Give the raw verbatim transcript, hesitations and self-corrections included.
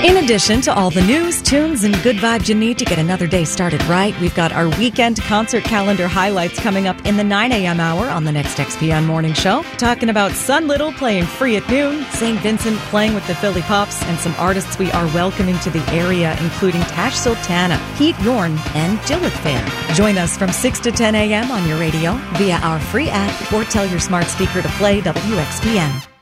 In addition to all the news, tunes, and good vibes you need to get another day started right, we've got our weekend concert calendar highlights coming up in the nine a.m. hour on the next X P N Morning Show. Talking about Sun Little playing free at noon, Saint Vincent playing with the Philly Pops, and some artists we are welcoming to the area, including Tash Sultana, Pete Yorn, and Jillith Fair. Join us from six to ten a.m. on your radio, via our free app, or tell your smart speaker to play W X P N.